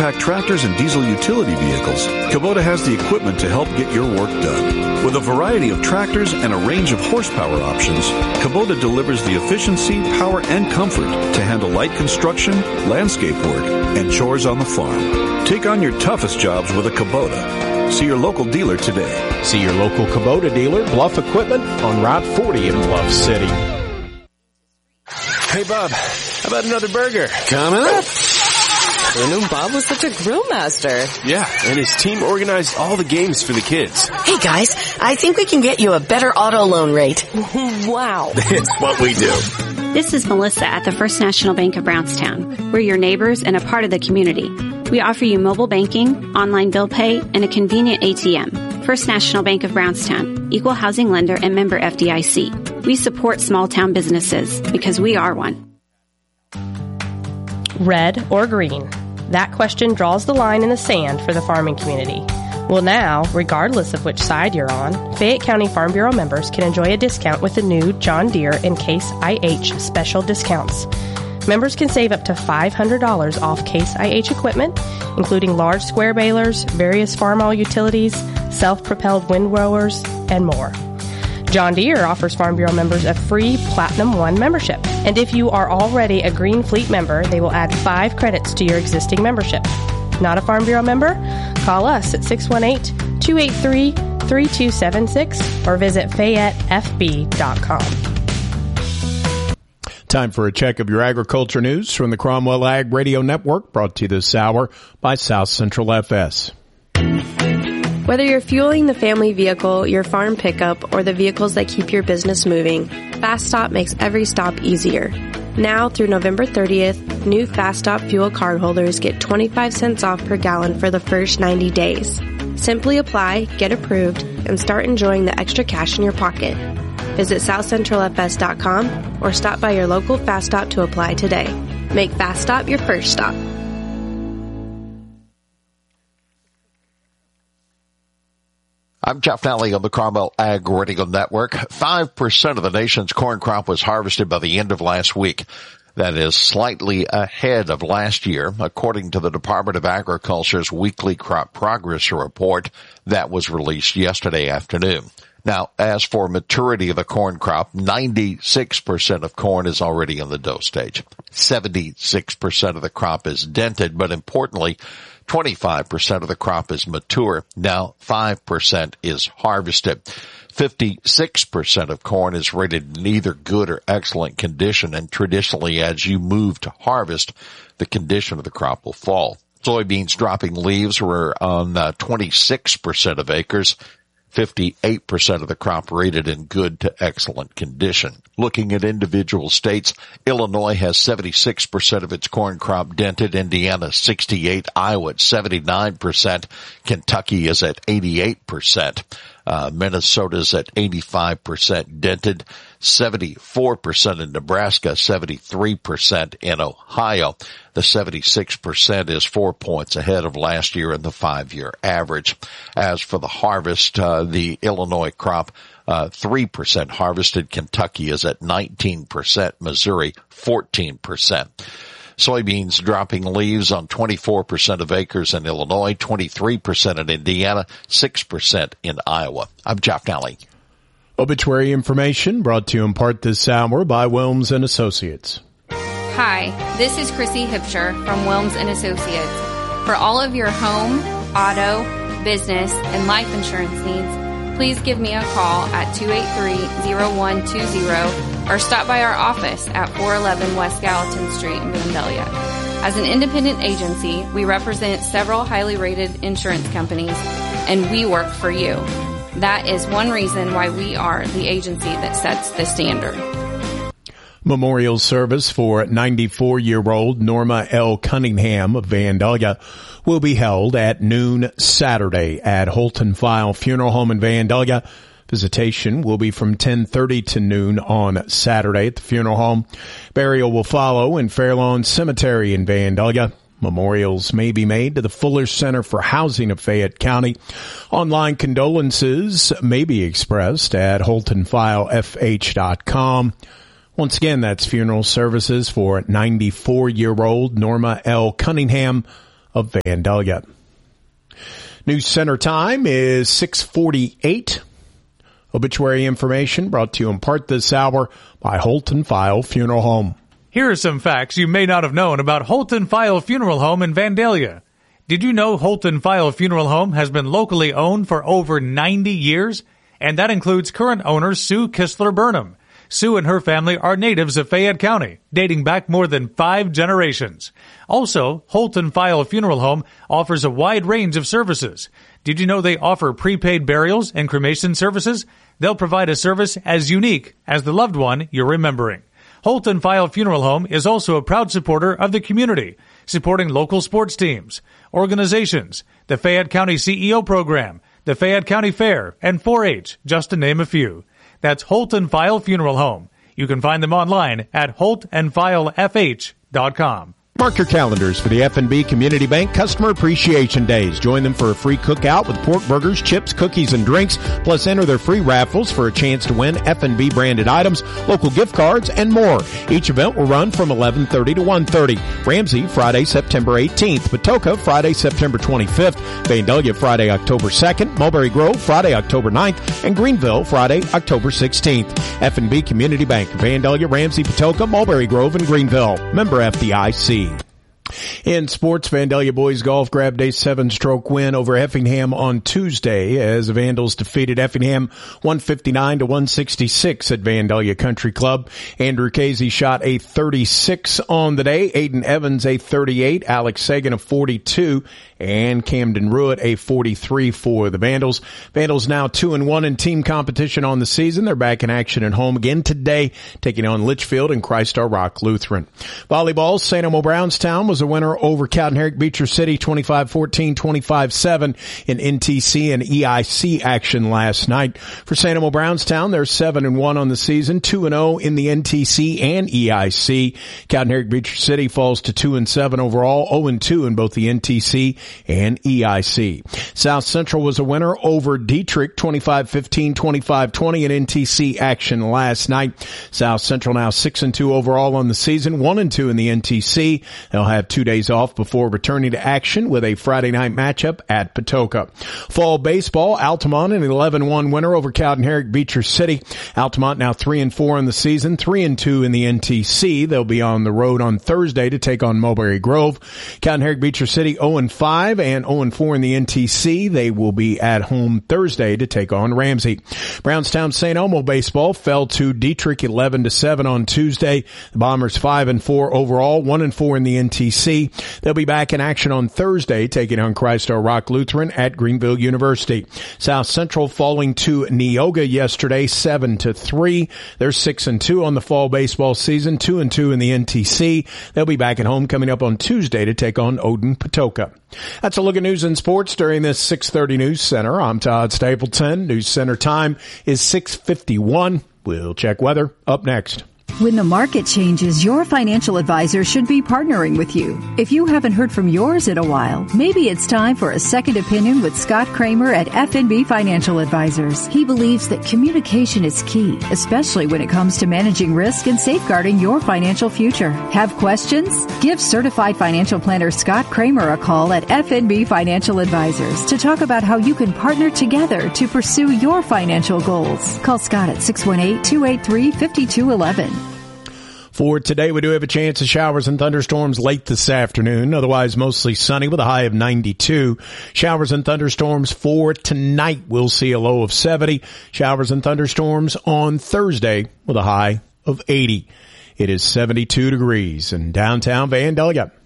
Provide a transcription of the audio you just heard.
compact tractors and diesel utility vehicles, Kubota has the equipment to help get your work done. With a variety of tractors and a range of horsepower options, Kubota delivers the efficiency, power, and comfort to handle light construction, landscape work, and chores on the farm. Take on your toughest jobs with a Kubota. See your local dealer today. See your local Kubota dealer, Bluff Equipment, on Route 40 in Bluff City. Hey, Bob, how about another burger? Coming up. I knew Bob was such a grill master. Yeah, and his team organized all the games for the kids. Hey, guys, I think we can get you a better auto loan rate. Wow. It's what we do. This is Melissa at the First National Bank of Brownstown. We're your neighbors and a part of the community. We offer you mobile banking, online bill pay, and a convenient ATM. First National Bank of Brownstown, equal housing lender and member FDIC. We support small town businesses because we are one. Red or green? That question draws the line in the sand for the farming community. Well, now, regardless of which side you're on, Fayette County Farm Bureau members can enjoy a discount with the new John Deere and Case IH special discounts. Members can save up to $500 off Case IH equipment, including large square balers, various farm all utilities, self-propelled windrowers, and more. John Deere offers Farm Bureau members a free Platinum One membership. And if you are already a Green Fleet member, they will add 5 credits to your existing membership. Not a Farm Bureau member? Call us at 618-283-3276 or visit FayetteFB.com. Time for a check of your agriculture news from the Cromwell Ag Radio Network, brought to you this hour by South Central FS. Whether you're fueling the family vehicle, your farm pickup, or the vehicles that keep your business moving, Fast Stop makes every stop easier. Now through November 30th, new Fast Stop fuel cardholders get 25 cents off per gallon for the first 90 days. Simply apply, get approved, and start enjoying the extra cash in your pocket. Visit southcentralfs.com or stop by your local Fast Stop to apply today. Make Fast Stop your first stop. I'm Jeff Nally on the Cromwell Ag Radio Network. 5% of the nation's corn crop was harvested by the end of last week. That is slightly ahead of last year, according to the Department of Agriculture's weekly crop progress report that was released yesterday afternoon. Now, as for maturity of the corn crop, 96% of corn is already in the dough stage. 76% of the crop is dented, but importantly, 25% of the crop is mature. Now 5% is harvested. 56% of corn is rated in either good or excellent condition, and traditionally as you move to harvest, the condition of the crop will fall. Soybeans dropping leaves were on 26% of acres. 58% of the crop rated in good to excellent condition. Looking at individual states, Illinois has 76% of its corn crop dented, Indiana 68%, Iowa at 79%, Kentucky is at 88%, Minnesota's at 85% dented, 74% in Nebraska, 73% in Ohio. The 76% is 4 points ahead of last year in the 5-year average. As for the harvest, the Illinois crop, 3% harvested. Kentucky is at 19%, Missouri 14%. Soybeans dropping leaves on 24% of acres in Illinois, 23% in Indiana, 6% in Iowa. I'm Jeff Nally. Obituary information brought to you in part this hour by Wilms & Associates. Hi, this is Chrissy Hipsher from Wilms & Associates. For all of your home, auto, business, and life insurance needs, please give me a call at 283-0120 or stop by our office at 411 West Gallatin Street in Vandalia. As an independent agency, we represent several highly rated insurance companies, and we work for you. That is one reason why we are the agency that sets the standard. Memorial service for 94-year-old Norma L. Cunningham of Vandalia will be held at noon Saturday at Holton File Funeral Home in Vandalia. Visitation will be from 10:30 to noon on Saturday at the funeral home. Burial will follow in Fairlawn Cemetery in Vandalia. Memorials may be made to the Fuller Center for Housing of Fayette County. Online condolences may be expressed at HoltonFileFH.com. Once again, that's funeral services for 94-year-old Norma L. Cunningham of Vandalia. News Center time is 6:48. Obituary information brought to you in part this hour by Holton File Funeral Home. Here are some facts you may not have known about Holton File Funeral Home in Vandalia. Did you know Holton File Funeral Home has been locally owned for over 90 years? And that includes current owner Sue Kistler Burnham. Sue and her family are natives of Fayette County, dating back more than 5 generations. Also, Holton File Funeral Home offers a wide range of services. Did you know they offer prepaid burials and cremation services? They'll provide a service as unique as the loved one you're remembering. Holton File Funeral Home is also a proud supporter of the community, supporting local sports teams, organizations, the Fayette County CEO program, the Fayette County Fair, and 4-H, just to name a few. That's Holton File Funeral Home. You can find them online at holtandfilefh.com. Mark your calendars for the F&B Community Bank Customer Appreciation Days. Join them for a free cookout with pork burgers, chips, cookies, and drinks. Plus, enter their free raffles for a chance to win F&B branded items, local gift cards, and more. Each event will run from 11:30 to 1:30. Ramsey, Friday, September 18th. Patoka, Friday, September 25th. Vandalia, Friday, October 2nd. Mulberry Grove, Friday, October 9th. And Greenville, Friday, October 16th. F&B Community Bank, Vandalia, Ramsey, Patoka, Mulberry Grove, and Greenville. Member FDIC. In sports, Vandalia boys golf grabbed a 7-stroke win over Effingham on Tuesday as the Vandals defeated Effingham 159 to 166 at Vandalia Country Club. Andrew Casey shot a 36 on the day, Aiden Evans a 38, Alex Sagan a 42, and Camden Ruitt a 43 for the Vandals. Vandals now 2-1 in team competition on the season. They're back in action at home again today, taking on Litchfield and Christ Our Rock Lutheran. Volleyball, St. Elmo Brownstown was a winner over Cowden Herrick Beecher City 25-14, 25-7 in NTC and EIC action last night. For St. Elmo Brownstown, they're 7-1 on the season, 2-0 in the NTC and EIC. Cowden Herrick Beecher City falls to 2-7 overall, 0-2 in both the NTC and EIC. South Central was a winner over Dietrich 25-15, 25-20 in NTC action last night. South Central now 6-2 overall on the season, 1-2 in the NTC. They'll have 2 days off before returning to action with a Friday night matchup at Patoka. Fall baseball, Altamont an 11-1 winner over Cowden Herrick Beecher City. Altamont now 3-4 in the season, 3-2 in the NTC. They'll be on the road on Thursday to take on Mulberry Grove. Cowden Herrick Beecher City 0-5 and 0-4 in the NTC. They will be at home Thursday to take on Ramsey. Brownstown St. Elmo baseball fell to Dietrich 11-7 on Tuesday. The Bombers 5-4 overall, 1-4 in the NTC. They'll be back in action on Thursday, taking on Christ Our Rock Lutheran at Greenville University. South Central falling to Neoga yesterday, 7-3. They're 6-2 on the fall baseball season, 2-2 in the NTC. They'll be back at home coming up on Tuesday to take on Odin Patoka. That's a look at news and sports during this 6:30 News Center. I'm Todd Stapleton. News Center time is 6:51. We'll check weather up next. When the market changes, your financial advisor should be partnering with you. If you haven't heard from yours in a while, maybe it's time for a second opinion with Scott Kramer at FNB Financial Advisors. He believes that communication is key, especially when it comes to managing risk and safeguarding your financial future. Have questions? Give certified financial planner Scott Kramer a call at FNB Financial Advisors to talk about how you can partner together to pursue your financial goals. Call Scott at 618-283-5211. For today, we do have a chance of showers and thunderstorms late this afternoon. Otherwise, mostly sunny with a high of 92. Showers and thunderstorms for tonight. We'll see a low of 70. Showers and thunderstorms on Thursday with a high of 80. It is 72 degrees in downtown Vandalia.